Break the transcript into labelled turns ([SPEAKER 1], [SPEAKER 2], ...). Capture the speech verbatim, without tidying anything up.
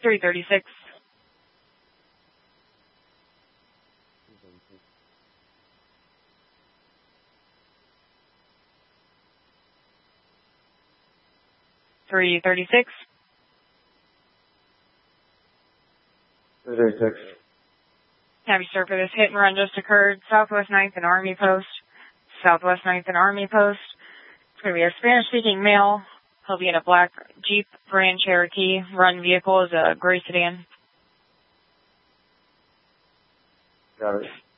[SPEAKER 1] three thirty-six. three thirty-six.
[SPEAKER 2] three thirty-six.
[SPEAKER 1] Happy sir, for this hit and run just occurred, Southwest ninth and Army Post. Southwest ninth and Army Post. It's going to be a Spanish-speaking male. He'll be in a black Jeep Grand Cherokee. Run vehicle is a gray sedan.
[SPEAKER 2] Got it.